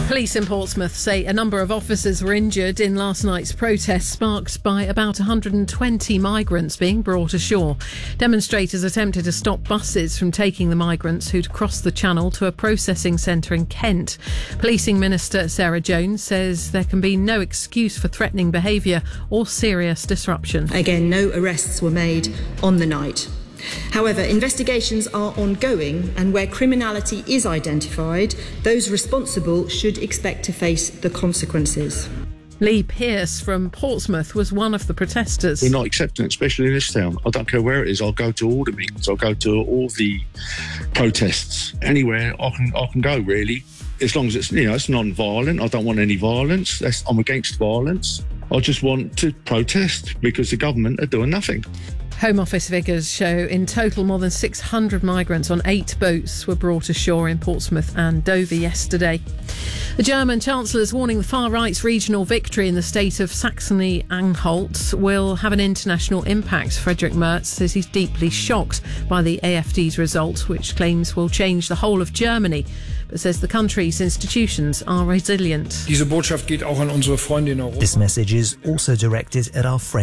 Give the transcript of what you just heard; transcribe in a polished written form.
Police in Portsmouth say a number of officers were injured in last night's protest sparked by about 120 migrants being brought ashore. Demonstrators attempted to stop buses from taking the migrants who'd crossed the channel to a processing centre in Kent. Policing Minister Sarah Jones says there can be no excuse for threatening behaviour or serious disruption. Again, no arrests were made on the night. However, investigations are ongoing, and where criminality is identified, those responsible should expect to face the consequences. Lee Pearce from Portsmouth was one of the protesters. We're not accepting it, especially in this town. I don't care where it is. I'll go to all the meetings. I'll go to all the protests. Anywhere I can go, really. As long as it's non-violent. I don't want any violence. I'm against violence. I just want to protest because the government are doing nothing. Home Office figures show in total more than 600 migrants on 8 boats were brought ashore in Portsmouth and Dover yesterday. The German Chancellor's warning the far right's regional victory in the state of Saxony-Anhalt will have an international impact. Friedrich Merz says he's deeply shocked by the AfD's result, which claims will change the whole of Germany, but says the country's institutions are resilient. Diese Botschaft geht auch an unsere Freunde in Europa. This message is also directed at our friends